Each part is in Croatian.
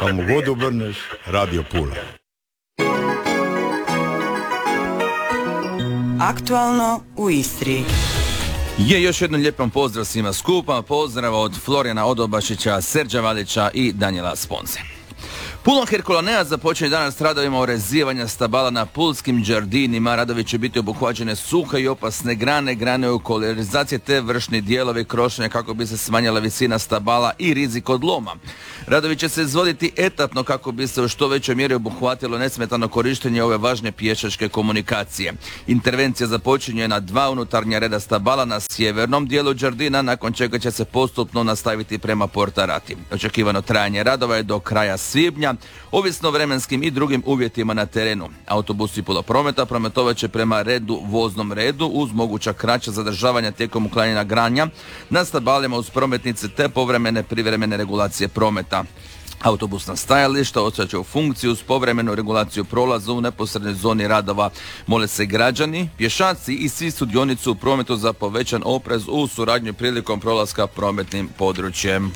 Kamo god obrneš, Radio Pula. Aktualno u Istri. Još jednom lijepom pozdrav svima skupa, pozdrav od Florijana Odobašića, Serđa Valića i Danijela Sponze. Puno Herkulanea započinje danas s radovima orezivanja stabala na pulskim đardinima. Radovi će biti obuhvaćene suhe i opasne grane okolarizacije te vršni dijelovi krošenja kako bi se smanjila visina stabala i rizik od loma. Radovi će se izvoditi etapno kako bi se u što većoj mjeri obuhvatilo nesmetano korištenje ove važne pješačke komunikacije. Intervencija započinje na 2 unutarnja reda stabala na sjevernom dijelu đardina, nakon čega će se postupno nastaviti prema Portarati. Očekivano trajanje radova je do kraja svibnja, ovisno o vremenskim i drugim uvjetima na terenu. Autobusi Pula Prometa prometovat će prema voznom redu uz moguća kraća zadržavanja tijekom uklanjanja granja na stabalima uz prometnice te povremene privremene regulacije prometa. Autobusna stajališta ostat će u funkciju uz povremenu regulaciju prolaza u neposrednoj zoni radova. Mole se građani, pješaci i svi sudionici u prometu za povećan oprez u suradnju prilikom prolaska prometnim područjem.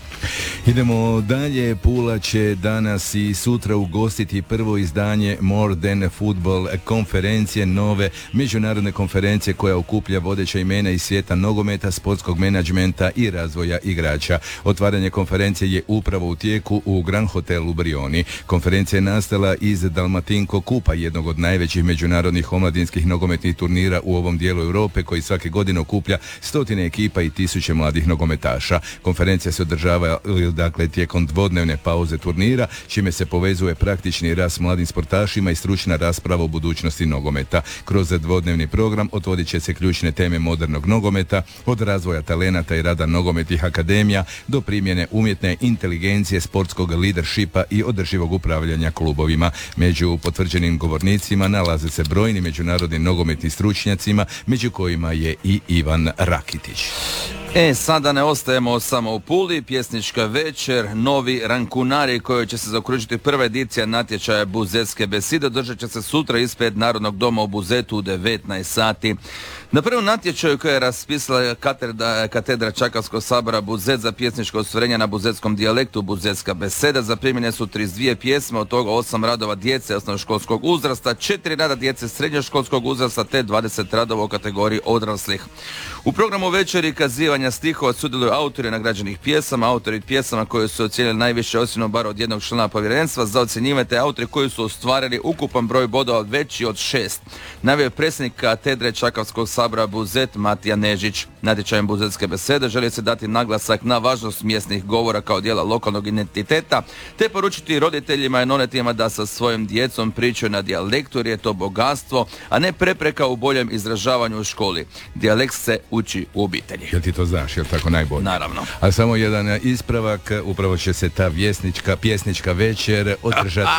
Idemo dalje. Pula će danas i sutra ugostiti prvo izdanje More Than Football konferencije, nove međunarodne konferencije koja okuplja vodeća imena iz svijeta nogometa, sportskog menadžmenta i razvoja igrača. Otvaranje konferencije je upravo u tijeku u Grand Hotel u Brioni. Konferencija je nastala iz Dalmatinko Kupa, jednog od najvećih međunarodnih omladinskih nogometnih turnira u ovom dijelu Europe koji svake godine okuplja stotine ekipa i tisuće mladih nogometaša. Konferencija se održava tijekom dvodnevne pauze turnira, čime se povezuje praktični rad s mladim sportašima i stručna rasprava o budućnosti nogometa. Kroz dvodnevni program otvorit će se ključne teme modernog nogometa, od razvoja talenata i rada nogometnih akademija do primjene umjetne inteligencije, sportskog leadershipa i održivog upravljanja klubovima. Među potvrđenim govornicima nalaze se brojni međunarodni nogometni stručnjacima, među kojima je i Ivan Rakitić. Sada ne ostajemo samo u Puli. Pjesnička večer, novi rankunari koji će se zaokružiti prva edicija natječaja Buzetske beside održat će se sutra ispred Narodnog doma u Buzetu u 19 sati. Na prvom natječaju koje je raspisala katedra Čakavskog sabora Buzet za pjesničko ostvarenje na buzetskom dijalektu Buzetska beseda zaprimljene su 32 pjesme, od toga 8 radova djece osnovnoškolskog uzrasta, 4 rada djece srednjoškolskog uzrasta te 20 radova u kategoriji odraslih. U programu večeri kazivanja stihova sudjeluju autori nagrađenih pjesama, autori pjesama koji su ocijenili najviše ocjenu bar od jednog člana povjerenstva za ocjenjivanje te autori koji su ostvarili ukupan broj bodova veći od 6. Naveo je predsjednik katedre Čakavskog sabora Buzet Matija Nežić. Natječajem Buzetske besede želi se dati naglasak na važnost mjesnih govora kao dijela lokalnog identiteta te poručiti roditeljima i nonetima da sa svojim djecom pričaju na dijalektu jer je to bogatstvo, a ne prepreka u boljem izražavanju u školi. Dijalekt se uči u obitelji. Jel ti to znaš, jel tako najbolje? Naravno. A samo jedan ispravak, upravo će se ta pjesnička večer održati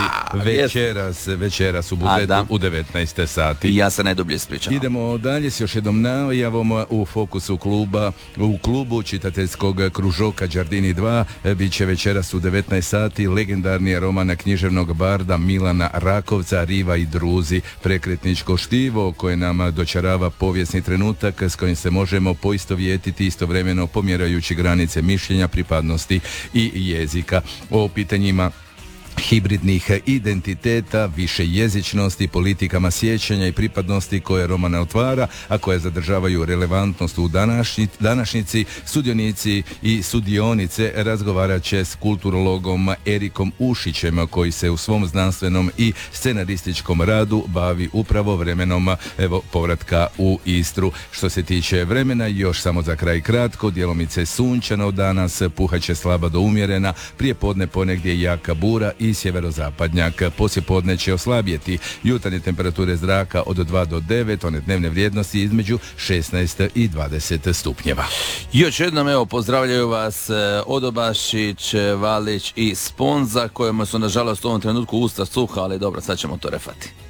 večeras u Buzetu u 19 sati. Ja se najdublje ispričavam. Idemo dalje s još jednom najavom u fokusu u klubu čitateljskog kružoka Đardini 2 bit će večeras u 19 sati legendarni roman književnog barda Milana Rakovca Riva i druzi, prekretničko štivo koje nam dočarava povijesni trenutak s kojim se možemo poistovjetiti istovremeno pomjerajući granice mišljenja, pripadnosti i jezika. O pitanjima hibridnih identiteta, višejezičnosti, politikama sjećanja i pripadnosti koje roman otvara, a koje zadržavaju relevantnost u današnjici, sudionici i sudionice razgovarat će s kulturologom Erikom Ušićem koji se u svom znanstvenom i scenarističkom radu bavi upravo vremenom povratka u Istru. Što se tiče vremena, još samo za kraj kratko, djelomice sunčano danas, puhaće slaba do umjerena, prije podne ponegdje jaka bura i sjeverozapadnjak. Poslijepodne će oslabjeti. Jutarnje temperature zraka od 2 do 9, one dnevne vrijednosti između 16 i 20 stupnjeva. Još jednom pozdravljaju vas Odobašić, Valić i Sponza kojima su nažalost u ovom trenutku usta suha, ali dobro, sad ćemo to refati.